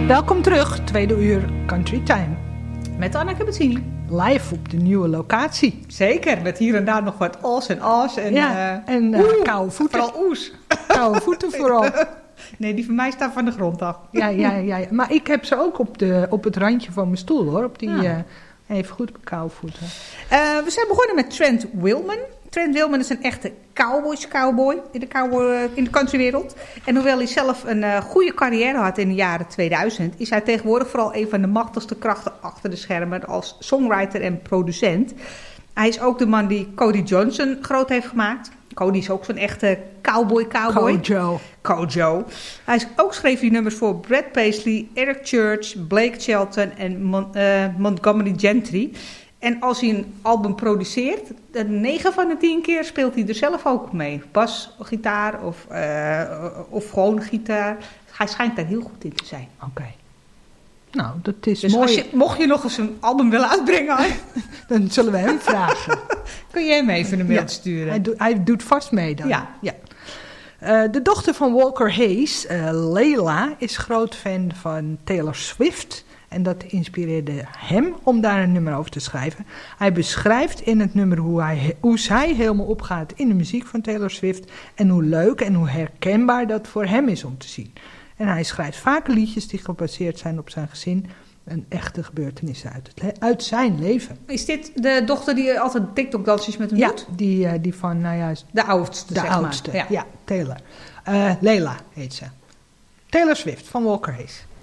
Welkom terug, tweede uur Country Time. Met Anneke Bettini. Live op de nieuwe locatie. Zeker, met hier en daar nog wat os en as. En, koude voeten. Vooral oes. Koude voeten vooral. Nee, die van mij staan van de grond af. Ja. Maar ik heb ze ook op het randje van mijn stoel, hoor. Op die, even goed op koude voeten. We zijn begonnen met Trent Willman. Trent Willman is een echte cowboy in de countrywereld. En hoewel hij zelf een goede carrière had in de jaren 2000... is hij tegenwoordig vooral een van de machtigste krachten achter de schermen... als songwriter en producent. Hij is ook de man die Cody Johnson groot heeft gemaakt. Cody is ook zo'n echte cowboy. Kojo. Hij schreef die nummers voor Brad Paisley, Eric Church, Blake Shelton en Montgomery Gentry... En als hij een album produceert, 9 van de 10 keer speelt hij er zelf ook mee. Basgitaar of gewoon gitaar. Hij schijnt daar heel goed in te zijn. Oké. Nou, dat is dus mooi. Mocht je nog eens een album willen uitbrengen... dan zullen we hem vragen. Kun je hem even een mail sturen? Hij doet vast mee dan. Ja. De dochter van Walker Hayes, Leila, is groot fan van Taylor Swift... En dat inspireerde hem om daar een nummer over te schrijven. Hij beschrijft in het nummer hoe zij helemaal opgaat in de muziek van Taylor Swift. En hoe leuk en hoe herkenbaar dat voor hem is om te zien. En hij schrijft vaak liedjes die gebaseerd zijn op zijn gezin. En echte gebeurtenissen uit zijn leven. Is dit de dochter die altijd TikTok-dansjes met hem doet? Ja, die van, de oudste, de zeg oudste, maar. Ja, Taylor. Leila heet ze. Taylor Swift van Walker Hayes.